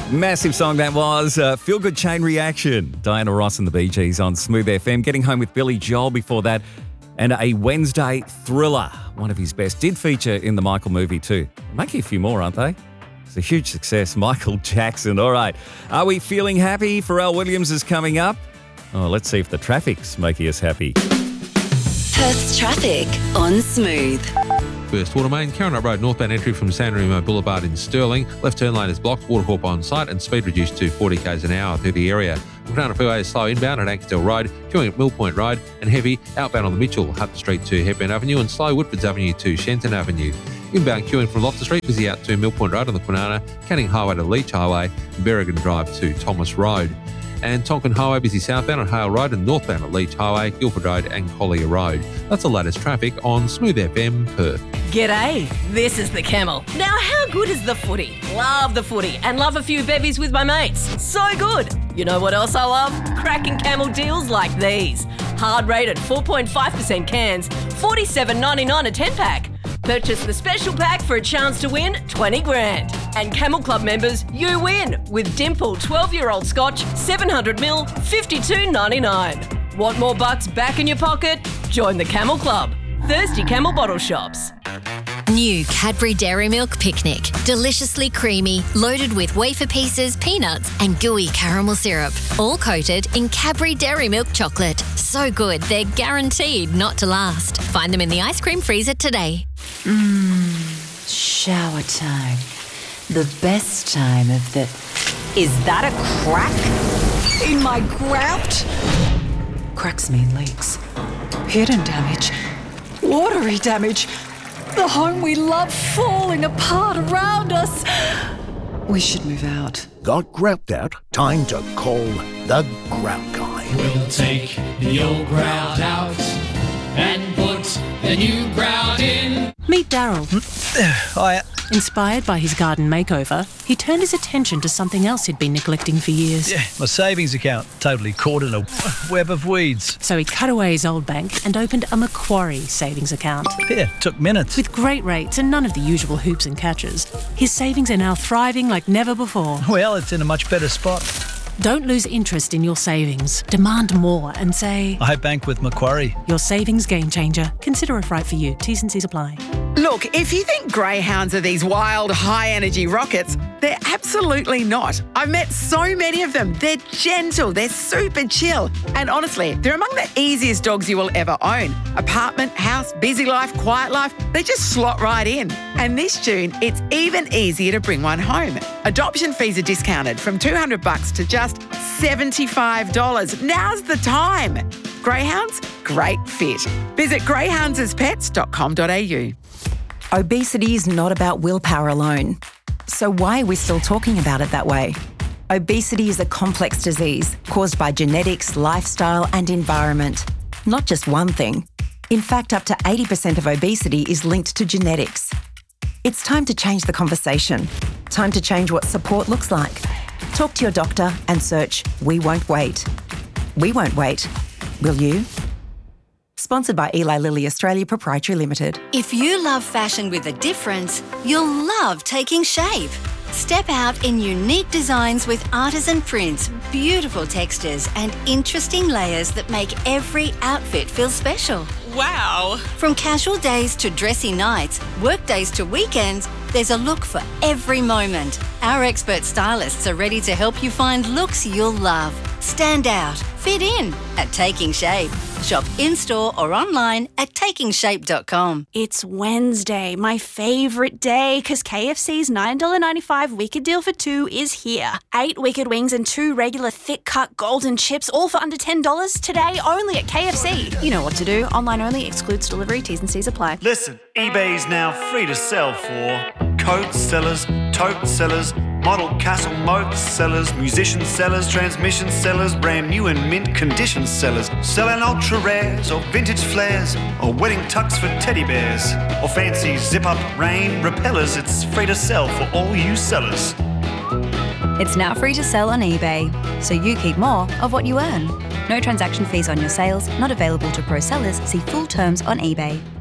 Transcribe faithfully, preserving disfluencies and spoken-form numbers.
Massive song that was. Uh, Feel Good Chain Reaction. Diana Ross and the Bee Gees on Smooth F M. Getting Home with Billy Joel before that. And a Wednesday thriller. One of his best. Did feature in the Michael movie too. Making a few more, aren't they? It's a huge success. Michael Jackson. All right. Are we feeling happy? Pharrell Williams is coming up. Oh, let's see if the traffic's making us happy. Perth's traffic on Smooth. First water main, Carronut Road northbound entry from San Remo Boulevard in Stirling. Left turn lane is blocked, Watercorp on site and speed reduced to forty k's an hour through the area. Crown Freeway is slow inbound at Ankersdale Road, queuing at Mill Point Road and heavy outbound on the Mitchell, Hutton Street to Hepburn Avenue and slow Woodfords Avenue to Shenton Avenue. Inbound queuing from Loftus Street, busy out to Mill Point Road on the Kwinana, Canning Highway to Leach Highway and Berrigan Drive to Thomas Road. And Tonkin Highway busy southbound at Hale Road and northbound at Leach Highway, Guildford Road and Collier Road. That's the latest traffic on Smooth F M Perth. G'day, this is the Camel. Now, how good is the footy? Love the footy and love a few bevies with my mates. So good. You know what else I love? Cracking Camel deals like these. Hard rated four point five percent cans, forty-seven ninety-nine a ten pack. Purchase the special pack for a chance to win twenty grand. And Camel Club members, you win with Dimple twelve-year-old Scotch, seven hundred mil, fifty-two ninety-nine. Want more bucks back in your pocket? Join the Camel Club. Thirsty Camel bottle shops. New Cadbury Dairy Milk Picnic. Deliciously creamy, loaded with wafer pieces, peanuts and gooey caramel syrup. All coated in Cadbury Dairy Milk chocolate. So good, they're guaranteed not to last. Find them in the ice cream freezer today. Mmm, shower time. The best time of the... Is that a crack in my grout? Cracks mean leaks. Hidden damage. Watery damage. The home we love falling apart around us. We should move out. Got grout out? Time to call the Grout Guy. We'll take the old grout out and put the new grout in. Meet Daryl. Hiya. Inspired by his garden makeover, he turned his attention to something else he'd been neglecting for years. Yeah, my savings account, totally caught in a web of weeds. So he cut away his old bank and opened a Macquarie savings account. Yeah, took minutes. With great rates and none of the usual hoops and catches, his savings are now thriving like never before. Well, it's in a much better spot. Don't lose interest in your savings. Demand more and say... I bank with Macquarie. Your savings game changer. Consider it right for you. T's and C's apply. Look, if you think greyhounds are these wild, high-energy rockets, they're absolutely not. I've met so many of them. They're gentle, they're super chill. And honestly, they're among the easiest dogs you will ever own. Apartment, house, busy life, quiet life, they just slot right in. And this June, it's even easier to bring one home. Adoption fees are discounted from two hundred bucks to just seventy-five dollars. Now's the time. Greyhounds, great fit. Visit greyhounds as pets dot com dot a u. Obesity is not about willpower alone. So why are we still talking about it that way? Obesity is a complex disease caused by genetics, lifestyle and environment. Not just one thing. In fact, up to eighty percent of obesity is linked to genetics. It's time to change the conversation. Time to change what support looks like. Talk to your doctor and search We Won't Wait. We won't wait. Will you? Sponsored by Eli Lilly Australia Proprietary Limited. If you love fashion with a difference, you'll love Taking Shape. Step out in unique designs with artisan prints, beautiful textures and interesting layers that make every outfit feel special. Wow. From casual days to dressy nights, work days to weekends, there's a look for every moment. Our expert stylists are ready to help you find looks you'll love. Stand out, fit in at Taking Shape. Shop in-store or online at taking shape dot com. It's Wednesday, my favourite day, because K F C's nine dollars ninety-five Wicked Deal for two is here. Eight Wicked Wings and two regular thick-cut golden chips, all for under ten dollars today only at K F C. You know what to do. Online only, excludes delivery, T's and C's apply. Listen, eBay's now free to sell for coat sellers, tote sellers, model castle moat sellers, musician sellers, transmission sellers, brand new and mint condition sellers, selling ultra rares or vintage flares or wedding tux for teddy bears or fancy zip-up rain repellers. It's free to sell for all you sellers. It's now free to sell on eBay, so you keep more of what you earn. No transaction fees on your sales, not available to pro sellers. See full terms on eBay.